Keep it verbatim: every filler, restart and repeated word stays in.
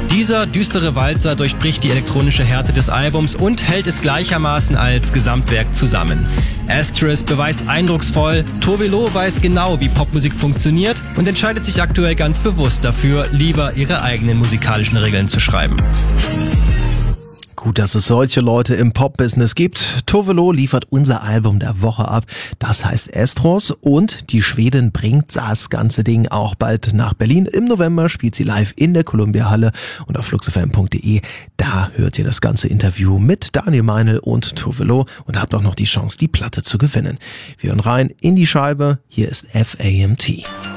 Dieser düstere Walzer durchbricht die elektronische Härte des Albums und hält es gleichermaßen als Gesamtwerk zusammen. Asterisk beweist eindrucksvoll, Tove Lo weiß genau, wie Popmusik funktioniert und entscheidet sich aktuell ganz bewusst dafür, lieber ihre eigenen musikalischen Regeln zu schreiben. Gut, dass es solche Leute im Pop-Business gibt. Tove Lo liefert unser Album der Woche ab. Das heißt Astros und die Schwedin bringt das ganze Ding auch bald nach Berlin. Im November spielt sie live in der Columbia-Halle und auf fluxfm punkt de. Da hört ihr das ganze Interview mit Daniel Meinl und Tove Lo und habt auch noch die Chance, die Platte zu gewinnen. Wir hören rein in die Scheibe. Hier ist F A M T.